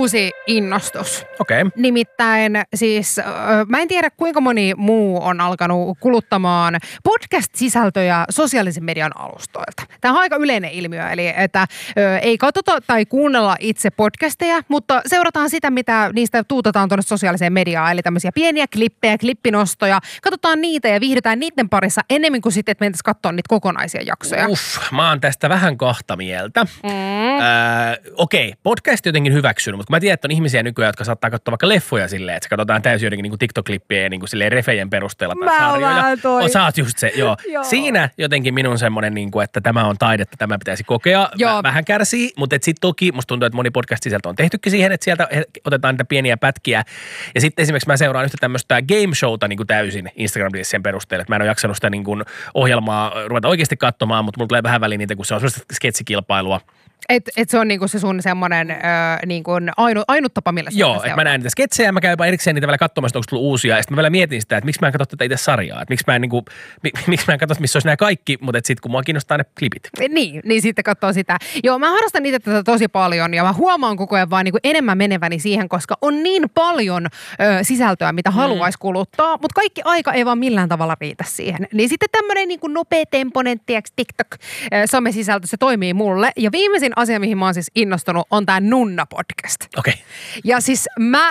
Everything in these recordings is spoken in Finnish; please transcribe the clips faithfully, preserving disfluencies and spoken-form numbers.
uusi innostus. Okei. Okay. Nimittäin siis, mä en tiedä kuinka moni muu on alkanut kuluttamaan podcast-sisältöjä sosiaalisen median alustoilta. Tämä on aika yleinen ilmiö, eli että ei katsota tai kuunnella itse podcasteja, mutta seurataan sitä, mitä niistä tuutetaan tuonne sosiaaliseen mediaan, eli tämmöisiä pieniä klippejä, klippinostoja. Katsotaan niitä ja viihdytään niiden parissa enemmän kuin sitten, että mentäisiin katsoa niitä kokonaisia jaksoja. Uff, mä oon tästä vähän kahta mieltä. Mm. Öö, okei, okay, podcast jotenkin hyväksynyt, mutta mä tiedän, että on ihmisiä nykyään, jotka saattaa katsoa vaikka leffoja silleen, että se katsotaan täysin jotenkin niin TikTok-klippejä ja niin kuin silleen refejen perusteella tai sarjoja. Oh, sä oot just se, joo. joo. Siinä jotenkin minun semmoinen, niin kuin, että tämä on taidetta, tämä pitäisi kokea. Joo. Vähän kärsii, mutta sitten toki musta tuntuu, että moni podcast-sisältö on tehtykin siihen, että sieltä otetaan niitä pieniä pätkiä. Ja sitten esimerkiksi mä seuraan yhtä tämmöistä game showta niin kuin täysin Instagram-sen perusteella, että mä en ole jaksanut sitä niin kuin ohjelmaa ruveta oikeasti katsomaan, mutta mulla tulee vähän väliin niitä, kun se on semmoista sketsikilpailua. Että et se on niinku se sun semmoinen öö, niinku ainu, ainut tapa, millä se Joo, että mä näen niitä sketsejä, mä käyn jopa erikseen niitä vielä katsomassa, onko tullut uusia. Ja sitten mä vielä mietin sitä, että miksi mä en katso tätä itse sarjaa. Että miksi mä en, niinku, mi, miksi mä en katso, missä olisi nämä kaikki, mutta sitten kun mua kiinnostaa ne klipit. Niin, niin sitten katsoo sitä. Joo, mä harrastan niitä tätä tosi paljon ja mä huomaan koko ajan vaan niinku enemmän meneväni siihen, koska on niin paljon ö, sisältöä, mitä mm. haluaisi kuluttaa, mutta kaikki aika ei vaan millään tavalla riitä siihen. Niin sitten tämmöinen niinku nopea temponen, tiiäks, TikTok-somesisältö, se toimii mulle. Ja viimeisin asia, mihin mä oon siis innostunut, on tää Nunna-podcast. Okei. Okay. Ja siis mä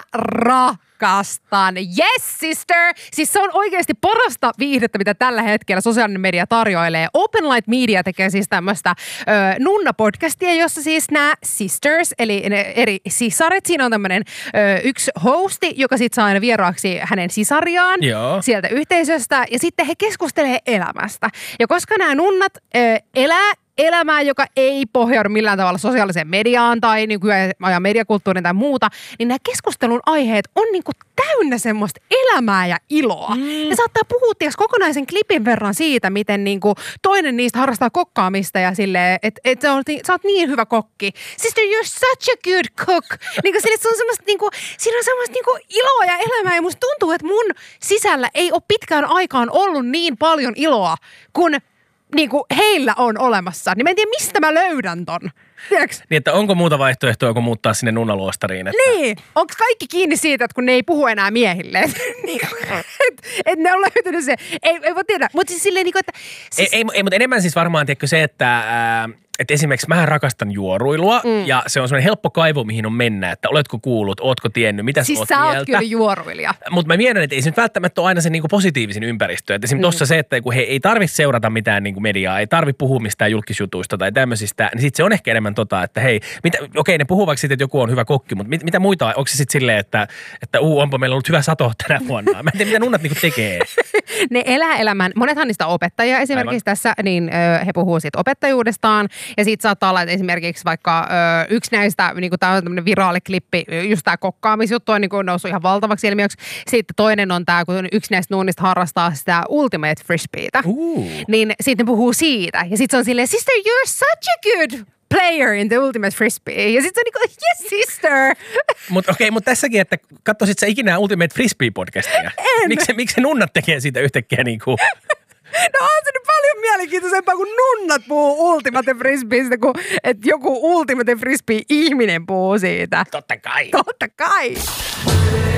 rakastan. Yes, sister! Siis se on oikeasti parasta viihdettä, mitä tällä hetkellä sosiaalinen media tarjoilee. Open Light Media tekee siis tämmöistä Nunna-podcastia, jossa siis nämä sisters, eli ne eri sisaret, siinä on tämmöinen yksi hosti, joka sit saa aina vieraaksi hänen sisariaan Joo. sieltä yhteisöstä, ja sitten he keskustelee elämästä. Ja koska nämä nunnat ö, elää elämää, joka ei pohjaudu millään tavalla sosiaaliseen mediaan tai nykyajan mediakulttuuriin tai muuta, niin nämä keskustelun aiheet on niinku täynnä semmoista elämää ja iloa. Mm. Ne saattaa puhua tiiäks, kokonaisen klipin verran siitä, miten niinku toinen niistä harrastaa kokkaamista ja silleen, että et sä, sä oot niin hyvä kokki. Sister, you're such a good cook. Niinku sille, se on semmoista niinku, siinä on semmoista niinku iloa ja elämää ja musta tuntuu, että mun sisällä ei ole pitkään aikaan ollut niin paljon iloa, kun niin kuin heillä on olemassa. Niin mä en tiedä, mistä mä löydän ton. Tiedätkö? Niin, että onko muuta vaihtoehtoa kuin muuttaa sinne nunnaluostariin? Että... Niin. Onko kaikki kiinni siitä, että kun ne ei puhu enää miehille? Että et ne on löytänyt se. Ei, ei voi tiedä. Mutta siis silleen, että... Siis... Ei, ei, ei, mutta enemmän siis varmaan tiedätkö se, että... Ää... Että esimerkiksi mä rakastan juoruilua mm. ja se on semmoinen helppo kaivo, mihin on mennä, että oletko kuullut, ootko tiennyt, mitä siis oot mieltä. Siis sä oot kyllä juoruilija. Mutta mä miedän, että ei se nyt välttämättä ole aina se niinku positiivisin ympäristö. Että esimerkiksi mm. tuossa se, että kun he ei tarvitse seurata mitään niinku mediaa, ei tarvitse puhua mistään julkisjutuista tai tämmöisistä, niin sitten se on ehkä enemmän tota, että hei, mitä, okei ne puhuu vaikka siitä, että joku on hyvä kokki, mutta mit, mitä muita, onko se sitten silleen, että, että uu, onpa meillä ollut hyvä sato tänä vuonna. Mä en tiedä, mitä nunnat niinku tekee. Ne elää elämän, monethan niistä opettajia esimerkiksi Aivan. tässä, niin he puhuu siitä opettajuudestaan ja siitä saattaa olla, esimerkiksi vaikka ö, yksi näistä, niin kuin tämä on tämmöinen viraaliklippi, just tämä kokkaamisjuttu on niin kuin noussut ihan valtavaksi ilmiöksi. Sitten toinen on tämä, kun yksi näistä nunnista harrastaa sitä ultimate frisbeetä. Uh. Niin sitten puhuu siitä. Ja sitten se on silleen, sister, you're such a good player in the ultimate frisbee. Ja sitten se on niin kuin, yes sister. Mutta okei, okay, mutta tässäkin, että katsoisit sä ikinä ultimate frisbee-podcastia? En. Miksi, miksi nunnat tekee siitä yhtäkkiä niin kuin... No on se nyt paljon mielenkiintoisempaa, kun nunnat puhuu Ultimate Frisbeestä, kuin että joku Ultimate Frisbee-ihminen puhuu siitä. Totta kai. Totta kai.